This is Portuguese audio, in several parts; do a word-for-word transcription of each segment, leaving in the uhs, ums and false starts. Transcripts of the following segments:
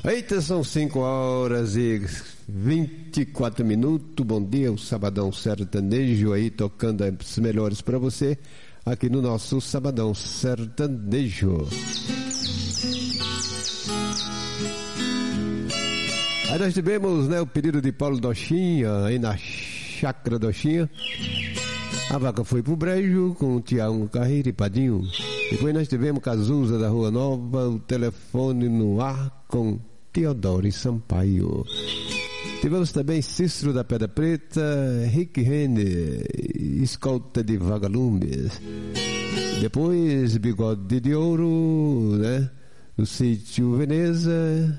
Eita, são cinco horas e vinte e quatro minutos. Bom dia, o Sabadão Sertanejo aí tocando as melhores para você aqui no nosso Sabadão Sertanejo. Aí nós tivemos, né, o pedido de Paulo Dochinha aí na Chácara Dochinha. A vaca foi pro brejo com o Tiago Carreira e Padinho. Depois nós tivemos Cazuza da Rua Nova, o telefone no ar com Teodoro e Sampaio. Tivemos também Cícero da Pedra Preta, Rick Renner, Escolta de Vagalumes. Depois Bigode de Ouro, né? O Sítio Veneza,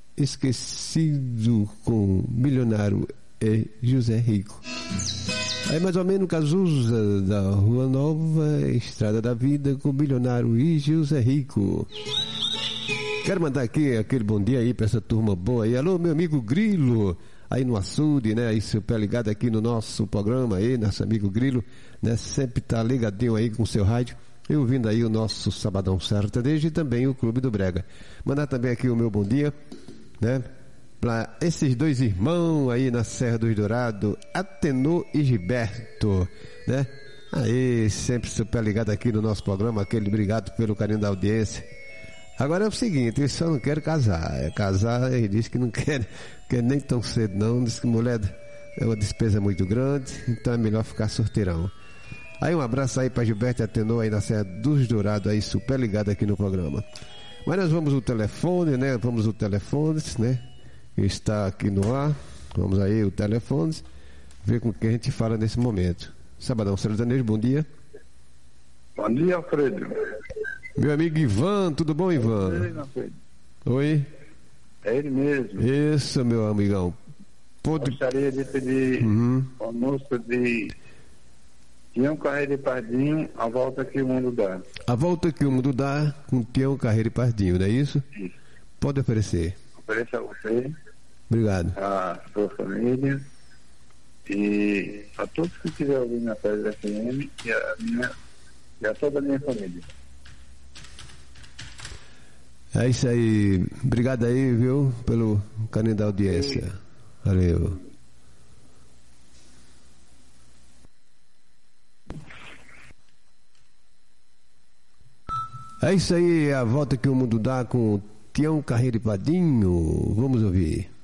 Esquecido com Milionário e José Rico. Aí mais ou menos Cazuza da Rua Nova, Estrada da Vida com Milionário e José Rico. Quero mandar aqui aquele bom dia aí pra essa turma boa aí. Alô, meu amigo Grilo, aí no açude, né? Aí seu pé ligado aqui no nosso programa aí, nosso amigo Grilo, né? Sempre tá ligadinho aí com o seu rádio. E ouvindo aí o nosso Sabadão Sertanejo e também o Clube do Brega. Mandar também aqui o meu bom dia, né? Para esses dois irmãos aí na Serra dos Dourados, Atenor e Gilberto, né? Aí, sempre super ligado aqui no nosso programa, aquele obrigado pelo carinho da audiência. Agora é o seguinte, eu só não quero casar. É casar, ele disse que não quer, quer nem tão cedo não, diz que mulher é uma despesa muito grande, então é melhor ficar solteirão. Aí um abraço aí para Gilberto e Atenor aí na Serra dos Dourados, aí super ligado aqui no programa. Mas nós vamos ao telefone, né? Vamos ao telefone, né? Está aqui no ar. Vamos aí o telefone, ver com quem a gente fala nesse momento. Sabadão Sertanejo, bom dia. Bom dia, Alfredo. Meu amigo Ivan, tudo bom, Ivan? Alfredo. Oi? É ele mesmo. Isso, meu amigão. Pode... Gostaria de pedir uhum. a música de Tião Carreira e Pardinho, A Volta que o Mundo Dá. A Volta que o Mundo Dá, com Tião Carreira e Pardinho, não é isso? Isso. Pode oferecer. Ofereço a você. Obrigado. A sua família e a todos que estiverem ouvindo na Pedra F M e a, minha, e a toda a minha família. É isso aí. Obrigado aí, viu, pelo carinho da audiência. Sim. Valeu. É isso aí, a volta que o mundo dá com Tião Carreira e Padinho. Vamos ouvir.